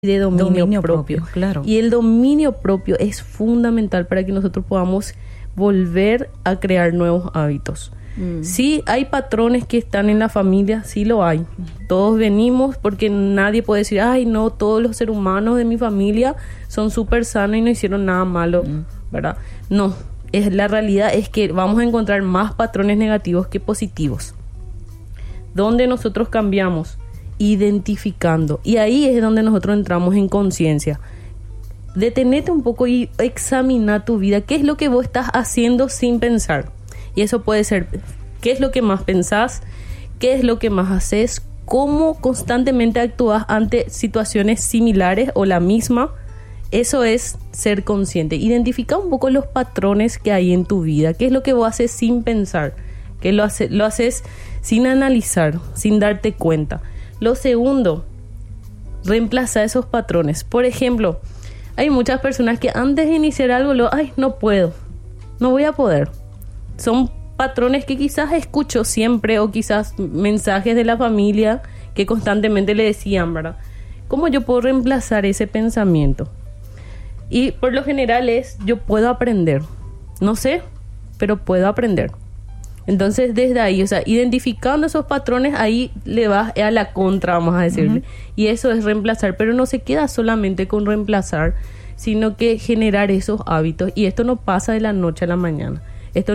de dominio propio. Claro. Y el dominio propio es fundamental para que nosotros podamos volver a crear nuevos hábitos. Sí, hay patrones que están en la familia, sí lo hay. Todos venimos, porque nadie puede decir, ay, no, todos los seres humanos de mi familia son súper sanos y no hicieron nada malo, ¿verdad? No, la realidad es que vamos a encontrar más patrones negativos que positivos. ¿Dónde nosotros cambiamos? Identificando. Y ahí es donde nosotros entramos en conciencia. Detenete un poco y examina tu vida. ¿Qué es lo que vos estás haciendo sin pensar? Y eso puede ser, ¿qué es lo que más pensás? ¿Qué es lo que más haces? ¿Cómo constantemente actúas ante situaciones similares o la misma? Eso es ser consciente. Identifica un poco los patrones que hay en tu vida. ¿Qué es lo que vos haces sin pensar? ¿Qué lo haces sin analizar, sin darte cuenta? Lo segundo, reemplaza esos patrones. Por ejemplo, hay muchas personas que antes de iniciar algo, no puedo, no voy a poder. Son patrones que quizás escucho siempre o quizás mensajes de la familia que constantemente le decían, ¿verdad? ¿Cómo yo puedo reemplazar ese pensamiento? Y por lo general yo puedo aprender. No sé, pero puedo aprender. Entonces, desde ahí, identificando esos patrones, ahí le vas a la contra, vamos a decirle. Y eso es reemplazar, pero no se queda solamente con reemplazar, sino que generar esos hábitos. Y esto no pasa de la noche a la mañana. Esto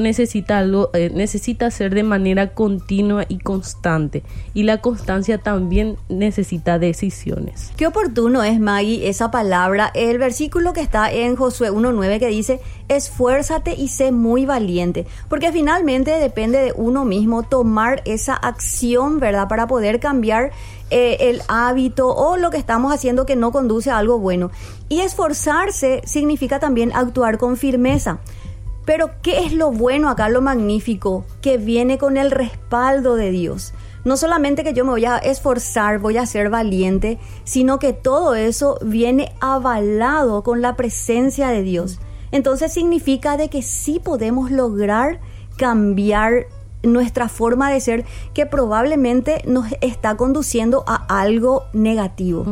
necesita ser de manera continua y constante. Y la constancia también necesita decisiones. Qué oportuno es, Maggie, esa palabra. El versículo que está en Josué 1:9 que dice, esfuérzate y sé muy valiente. Porque finalmente depende de uno mismo tomar esa acción, ¿verdad? Para poder cambiar el hábito o lo que estamos haciendo que no conduce a algo bueno. Y esforzarse significa también actuar con firmeza. Pero ¿qué es lo bueno acá, lo magnífico? Que viene con el respaldo de Dios. No solamente que yo me voy a esforzar, voy a ser valiente, sino que todo eso viene avalado con la presencia de Dios. Entonces significa de que sí podemos lograr cambiar nuestra forma de ser que probablemente nos está conduciendo a algo negativo.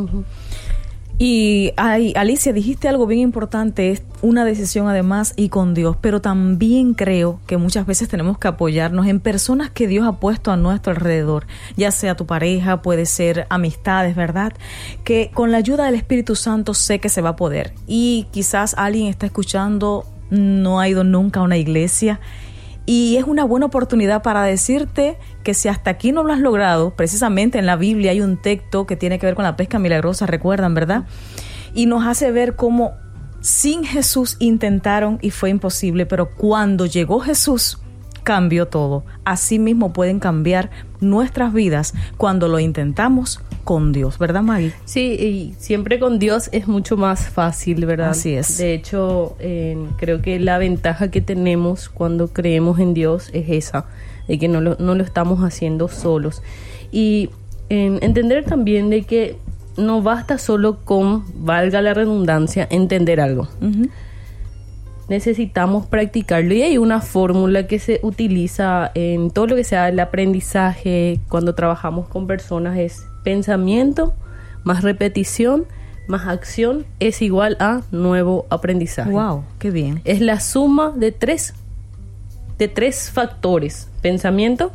Y Alicia, dijiste algo bien importante, es una decisión además y con Dios, pero también creo que muchas veces tenemos que apoyarnos en personas que Dios ha puesto a nuestro alrededor, ya sea tu pareja, puede ser amistades, ¿verdad? Que con la ayuda del Espíritu Santo sé que se va a poder. Y quizás alguien está escuchando, no ha ido nunca a una iglesia, y es una buena oportunidad para decirte que si hasta aquí no lo has logrado, precisamente en la Biblia hay un texto que tiene que ver con la pesca milagrosa, recuerdan, ¿verdad? Y nos hace ver cómo sin Jesús intentaron y fue imposible, pero cuando llegó Jesús cambió todo. Así mismo pueden cambiar nuestras vidas cuando lo intentamos con Dios, ¿verdad, Maggie? Sí, y siempre con Dios es mucho más fácil, ¿verdad? Así es. De hecho, creo que la ventaja que tenemos cuando creemos en Dios es esa, de que no lo estamos haciendo solos. Y entender también de que no basta solo con, valga la redundancia, entender algo. Necesitamos practicarlo y hay una fórmula que se utiliza en todo lo que sea el aprendizaje cuando trabajamos con personas, es pensamiento más repetición más acción es igual a nuevo aprendizaje. Wow, qué bien. Es la suma de tres factores: pensamiento,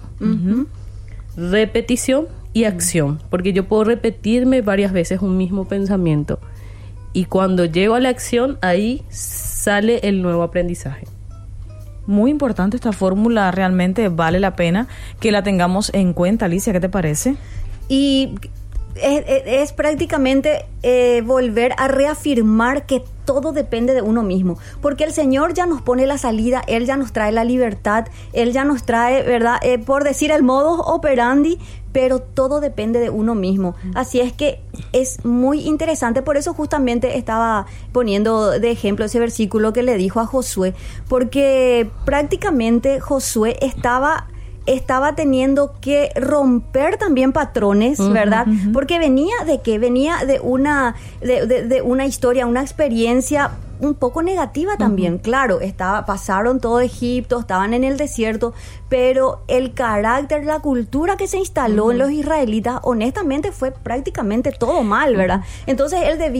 repetición y acción, porque yo puedo repetirme varias veces un mismo pensamiento y cuando llego a la acción ahí sale el nuevo aprendizaje. Muy importante esta fórmula, realmente vale la pena que la tengamos en cuenta. Alicia, ¿qué te parece? Y es prácticamente volver a reafirmar que todo depende de uno mismo, porque el Señor ya nos pone la salida, Él ya nos trae la libertad, Él ya nos trae, ¿verdad? Por decir el modus operandi, pero todo depende de uno mismo. Así es que es muy interesante, por eso justamente estaba poniendo de ejemplo ese versículo que le dijo a Josué, porque prácticamente Josué estaba estaba teniendo que romper también patrones, ¿verdad? Porque venía de una historia, una experiencia un poco negativa también, claro, pasaron todo Egipto, estaban en el desierto, pero el carácter, la cultura que se instaló en los israelitas, honestamente fue prácticamente todo mal, ¿verdad? Entonces él debía